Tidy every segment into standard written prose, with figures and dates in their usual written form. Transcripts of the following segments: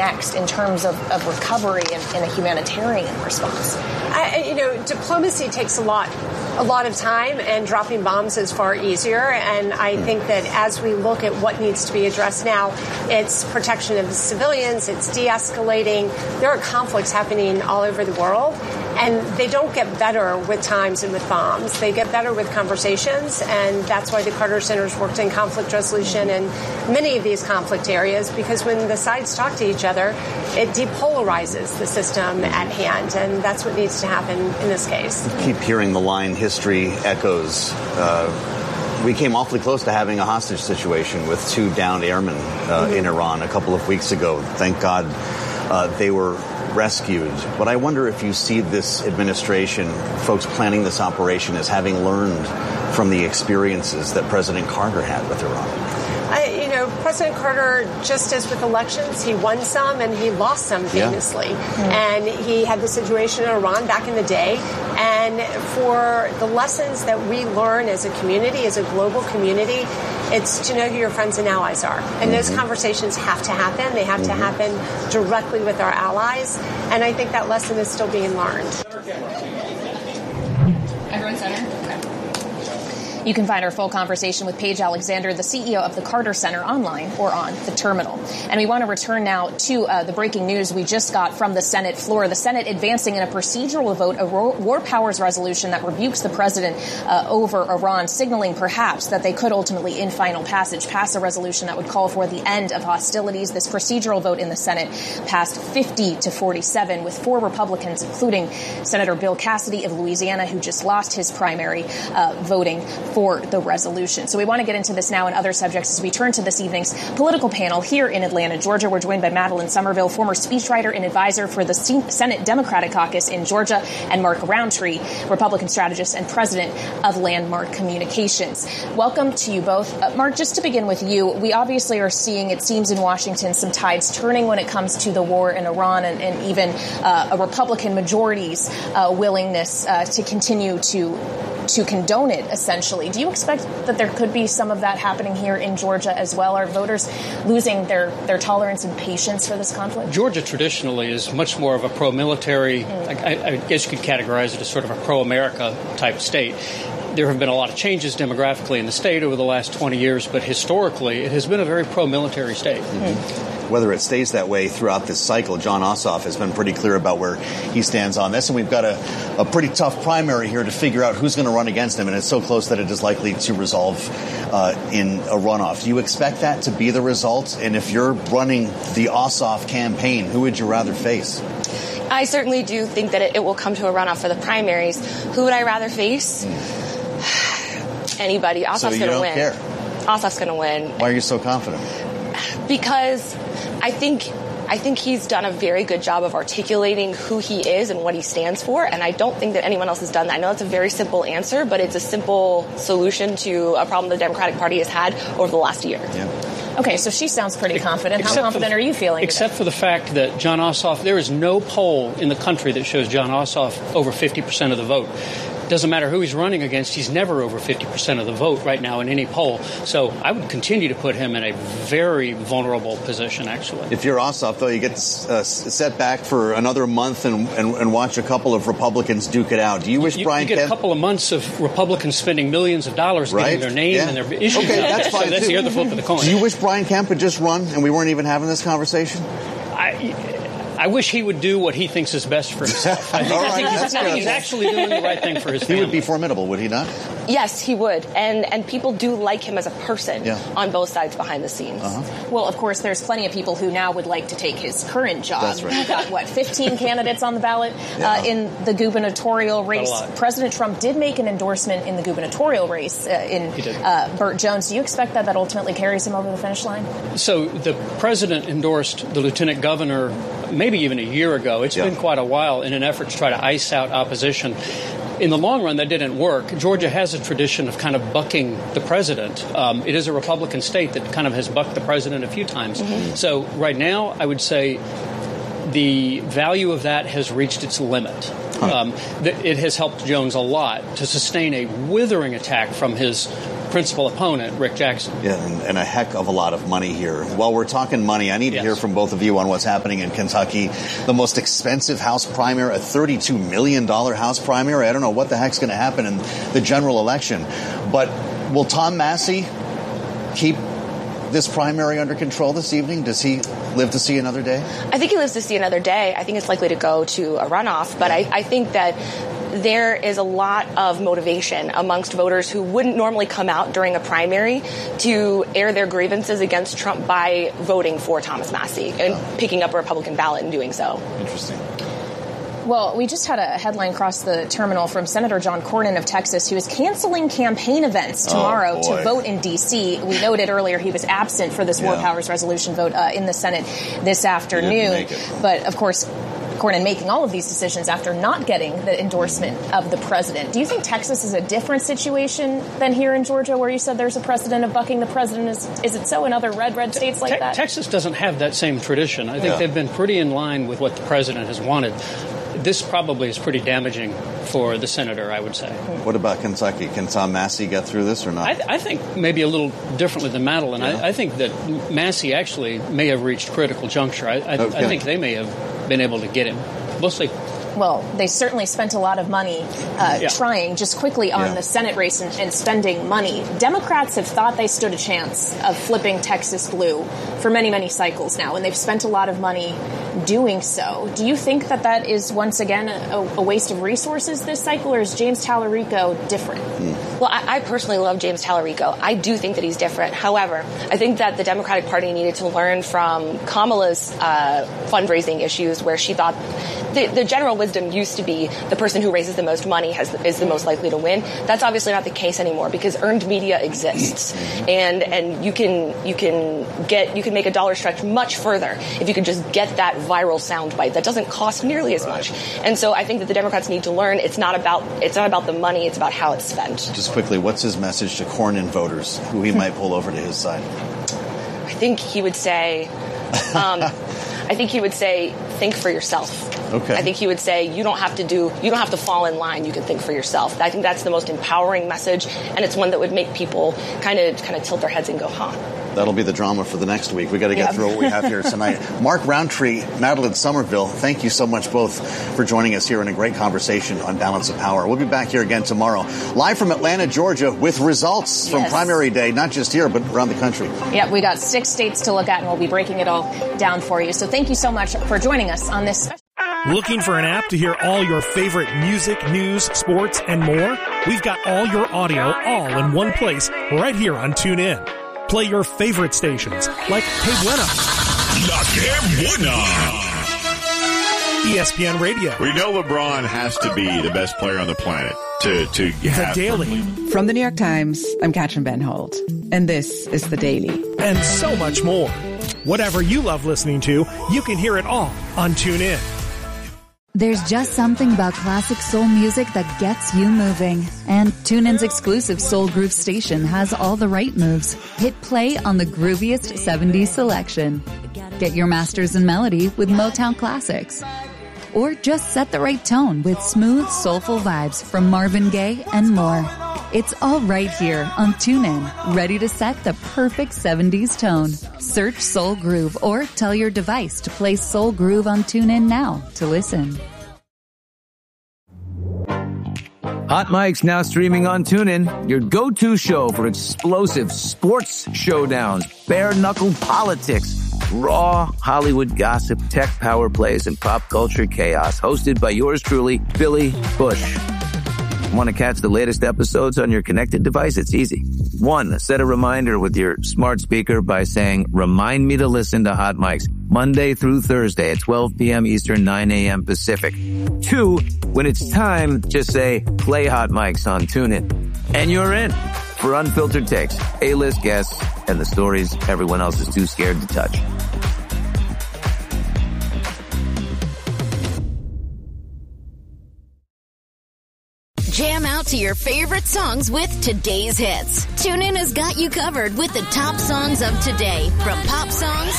next in terms of recovery and a humanitarian response? Diplomacy takes a lot of time, and dropping bombs is far easier. And I think that as we look at what needs to be addressed now, it's protection of civilians, it's de-escalating. There are conflicts happening all over the world, and they don't get better with times and with bombs. They get better with conversations, and that's why the Carter Center's worked in conflict resolution in many of these conflict areas, because when the sides talk to each other, it depolarizes the system at hand, and that's what needs to happen in this case. I keep hearing the line, history echoes. We came awfully close to having a hostage situation with 2 downed airmen in Iran a couple of weeks ago. Thank God they were rescued. But I wonder if you see this administration, folks planning this operation, as having learned from the experiences that President Carter had with Iran. President Carter, just as with elections, he won some and he lost some famously. Yeah. And he had the situation in Iran back in the day. And for the lessons that we learn as a community, as a global community, it's to know who your friends and allies are. And those conversations have to happen. They have to happen directly with our allies. And I think that lesson is still being learned. Everyone center? You can find our full conversation with Paige Alexander, the CEO of the Carter Center, online or on the terminal. And we want to return now to the breaking news we just got from the Senate floor. The Senate advancing in a procedural vote a war powers resolution that rebukes the president over Iran, signaling perhaps that they could ultimately, in final passage, pass a resolution that would call for the end of hostilities. This procedural vote in the Senate passed 50-47, with 4 Republicans, including Senator Bill Cassidy of Louisiana, who just lost his primary, voting for the resolution. So we want to get into this now and other subjects as we turn to this evening's political panel here in Atlanta, Georgia. We're joined by Madeline Somerville, former speechwriter and advisor for the Senate Democratic Caucus in Georgia, and Mark Roundtree, Republican strategist and president of Landmark Communications. Welcome to you both. Mark, just to begin with you, we obviously are seeing, it seems in Washington, some tides turning when it comes to the war in Iran, and even a Republican majority's willingness to continue to condone it, essentially. Do you expect that there could be some of that happening here in Georgia as well? Are voters losing their tolerance and patience for this conflict? Georgia traditionally is much more of a pro-military, I guess you could categorize it as sort of a pro-America type state. There have been a lot of changes demographically in the state over the last 20 years, but historically it has been a very pro-military state. Whether it stays that way throughout this cycle, Jon Ossoff has been pretty clear about where he stands on this, and we've got a pretty tough primary here to figure out who's going to run against him, and it's so close that it is likely to resolve in a runoff. Do you expect that to be the result? And if you're running the Ossoff campaign, who would you rather face? I certainly do think that it will come to a runoff for the primaries. Who would I rather face? Anybody. Ossoff's going to win. Care. Ossoff's going to win. Why are you so confident? Because I think he's done a very good job of articulating who he is and what he stands for, and I don't think that anyone else has done that. I know that's a very simple answer, but it's a simple solution to a problem the Democratic Party has had over the last year. Yeah. Okay, so she sounds pretty confident. How confident are you feeling? Except for the fact that Jon Ossoff, there is no poll in the country that shows Jon Ossoff over 50% of the vote. Doesn't matter who he's running against, he's never over 50% of the vote right now in any poll. So I would continue to put him in a very vulnerable position, actually. If you're Ossoff, though, you get set back for another month and watch a couple of Republicans duke it out. Do you wish Brian Kemp... You get a couple of months of Republicans spending millions of dollars getting their name and their issues. Okay, that's fine, so that's the other flip of the coin. Do you wish Brian Kemp had just run and we weren't even having this conversation? I wish he would do what he thinks is best for himself. I think he's actually doing the right thing for his family. He would be formidable, would he not? Yes, he would. And people do like him as a person on both sides behind the scenes. Well, of course, there's plenty of people who now would like to take his current job. That's right. We've got, 15 candidates on the ballot in the gubernatorial race. President Trump did make an endorsement in the gubernatorial race in Burt Jones. Do you expect that ultimately carries him over the finish line? So the president endorsed the lieutenant governor maybe even a year ago. It's been quite a while in an effort to try to ice out opposition. In the long run, that didn't work. Georgia has a tradition of kind of bucking the president. It is a Republican state that kind of has bucked the president a few times. So right now, I would say the value of that has reached its limit. It has helped Jones a lot to sustain a withering attack from his principal opponent, Rick Jackson. Yeah, and a heck of a lot of money here. While we're talking money, I need to hear from both of you on what's happening in Kentucky. The most expensive House primary, a $32 million House primary. I don't know what the heck's going to happen in the general election. But will Tom Massey keep this primary under control this evening? Does he live to see another day? I think he lives to see another day. I think it's likely to go to a runoff, but I think that there is a lot of motivation amongst voters who wouldn't normally come out during a primary to air their grievances against Trump by voting for Thomas Massey and picking up a Republican ballot and doing so. Interesting. Well, we just had a headline cross the terminal from Senator John Cornyn of Texas, who is canceling campaign events tomorrow to vote in D.C. We noted earlier he was absent for this War Powers Resolution vote in the Senate this afternoon. But, of course, Cornyn making all of these decisions after not getting the endorsement of the president. Do you think Texas is a different situation than here in Georgia, where you said there's a precedent of bucking the president? Is it so in other red states like that? Texas doesn't have that same tradition. I think they've been pretty in line with what the president has wanted. This probably is pretty damaging for the senator, I would say. What about Kentucky? Can Tom Massey get through this or not? I think maybe a little differently than Madeline. I think that Massey actually may have reached critical juncture. I think they may have been able to get him. We'll see. Well, they certainly spent a lot of money trying just quickly on the Senate race and spending money. Democrats have thought they stood a chance of flipping Texas blue for many, many cycles now, and they've spent a lot of money doing so. Do you think that is, once again, a waste of resources this cycle, or is James Tallarico different? Well, I personally love James Tallarico. I do think that he's different. However, I think that the Democratic Party needed to learn from Kamala's fundraising issues, where she thought the general wisdom used to be the person who raises the most money is the most likely to win. That's obviously not the case anymore, because earned media exists, and you can make a dollar stretch much further if you could just get that viral soundbite that doesn't cost nearly as much. And so I think that the Democrats need to learn it's not about the money, it's about how it's spent. Just quickly, what's his message to Cornyn voters who he might pull over to his side? I think he would say, think for yourself. Okay. I think he would say, you don't have to fall in line. You can think for yourself. I think that's the most empowering message, and it's one that would make people kind of tilt their heads and go, huh. That'll be the drama for the next week. We got to get through what we have here tonight. Mark Roundtree, Madeline Somerville, thank you so much both for joining us here in a great conversation on Balance of Power. We'll be back here again tomorrow, live from Atlanta, Georgia, with results from primary day, not just here, but around the country. Yep, we got 6 states to look at, and we'll be breaking it all down for you. So thank you so much for joining us on this special. Looking for an app to hear all your favorite music, news, sports, and more? We've got all your audio all in one place right here on TuneIn. Play your favorite stations like Que Buena, La Que Buena, ESPN Radio. We know LeBron has to be the best player on the planet to have The Daily. From the New York Times, I'm Katrin Benholt, and this is The Daily. And so much more. Whatever you love listening to, you can hear it all on TuneIn. There's just something about classic soul music that gets you moving. And TuneIn's exclusive Soul Groove station has all the right moves. Hit play on the grooviest 70s selection. Get your masters in melody with Motown classics. Or just set the right tone with smooth, soulful vibes from Marvin Gaye and more. It's all right here on TuneIn, ready to set the perfect 70s tone. Search Soul Groove or tell your device to play Soul Groove on TuneIn now to listen. Hot Mic's now streaming on TuneIn, your go-to show for explosive sports showdowns, bare-knuckle politics, raw Hollywood gossip, tech power plays, and pop culture chaos. Hosted by yours truly, Billy Bush. Want to catch the latest episodes on your connected device? It's easy. 1, set a reminder with your smart speaker by saying, remind me to listen to Hot Mics Monday through Thursday at 12 p.m. Eastern, 9 a.m. Pacific. 2, when it's time, just say, play Hot Mics on TuneIn. And you're in for unfiltered takes, A-list guests, and the stories everyone else is too scared to touch. Jam out to your favorite songs with today's hits. TuneIn has got you covered with the top songs of today, from pop songs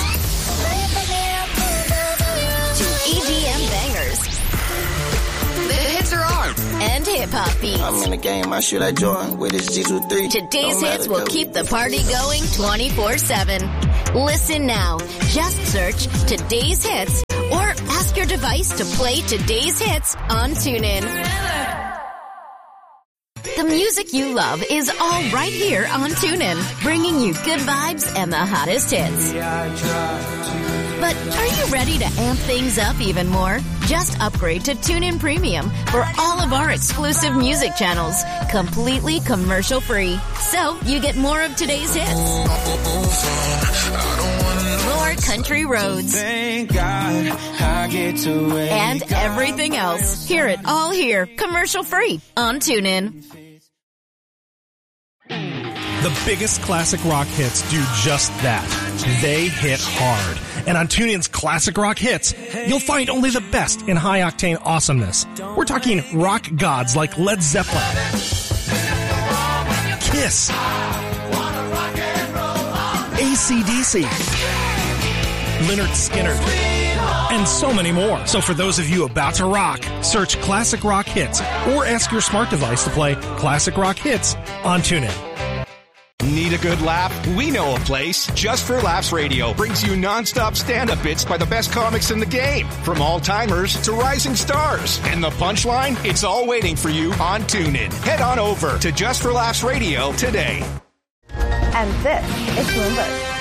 to EDM bangers. The hits are on, rap, and hip-hop beats. I'm in the game, I should I join with this G23. Today's Hits will keep the party going 24/7. Listen now. Just search Today's Hits or ask your device to play Today's Hits on TuneIn. The music you love is all right here on TuneIn, bringing you good vibes and the hottest hits. But are you ready to amp things up even more? Just upgrade to TuneIn Premium for all of our exclusive music channels, completely commercial-free. So you get more of today's hits, more country roads, and everything else. Hear it all here, commercial-free on TuneIn. The biggest classic rock hits do just that. They hit hard. And on TuneIn's Classic Rock Hits, you'll find only the best in high-octane awesomeness. We're talking rock gods like Led Zeppelin, Kiss, AC/DC, Lynyrd Skynyrd, and so many more. So for those of you about to rock, search Classic Rock Hits or ask your smart device to play Classic Rock Hits on TuneIn. Need a good laugh? We know a place. Just for Laughs Radio brings you non-stop stand-up bits by the best comics in the game, from all-timers to rising stars. And the punchline? It's all waiting for you on TuneIn. Head on over to Just for Laughs Radio today. And this is Bloomberg.